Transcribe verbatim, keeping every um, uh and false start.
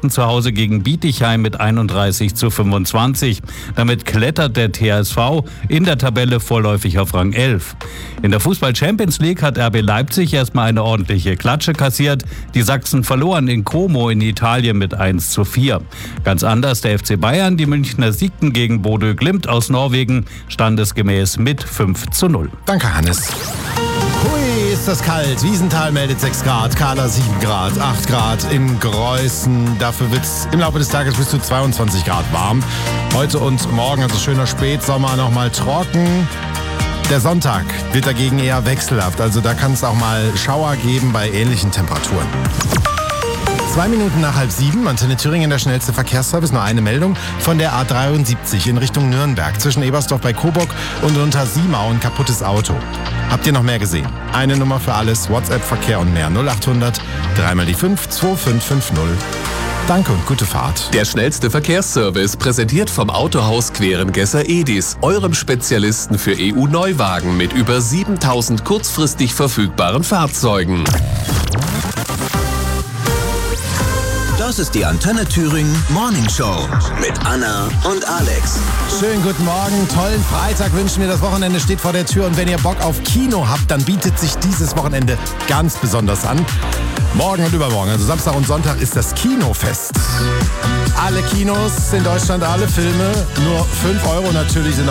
siegten zu Hause gegen Bietigheim mit einunddreißig zu fünfundzwanzig. Damit klettert der T H S V in der Tabelle vorläufig auf Rang elf. In der Fußball-Champions League hat R B Leipzig erstmal eine ordentliche Klatsche kassiert. Die Sachsen verloren in Como in Italien mit eins zu vier. Ganz anders der F C Bayern. Die Münchner siegten gegen Bodø Glimt aus Norwegen standesgemäß mit fünf zu null. Danke, Hannes. Hui, ist das kalt. Wiesenthal meldet sechs Grad, Kahler sieben Grad, acht Grad in Greußen. Dafür wird es im Laufe des Tages bis zu zweiundzwanzig Grad warm. Heute und morgen, also schöner Spätsommer, nochmal trocken. Der Sonntag wird dagegen eher wechselhaft. Also da kann es auch mal Schauer geben bei ähnlichen Temperaturen. Zwei Minuten nach halb sieben, Antenne Thüringen, der schnellste Verkehrsservice. Nur eine Meldung von der A dreiundsiebzig in Richtung Nürnberg. Zwischen Ebersdorf bei Coburg und Untersiemau ein kaputtes Auto. Habt ihr noch mehr gesehen? Eine Nummer für alles, WhatsApp-Verkehr und mehr. null achthundert, dreimal die fünf, zwei fünf fünf null. Danke und gute Fahrt. Der schnellste Verkehrsservice, präsentiert vom Autohaus Querengesser Edis, eurem Spezialisten für E U-Neuwagen mit über siebentausend kurzfristig verfügbaren Fahrzeugen. Das ist die Antenne Thüringen Morning Show mit Anna und Alex. Schönen guten Morgen, tollen Freitag wünschen wir. Das Wochenende steht vor der Tür und wenn ihr Bock auf Kino habt, dann bietet sich dieses Wochenende ganz besonders an. Morgen und übermorgen, also Samstag und Sonntag, ist das Kinofest. Alle Kinos in Deutschland, alle Filme, nur fünf Euro natürlich sind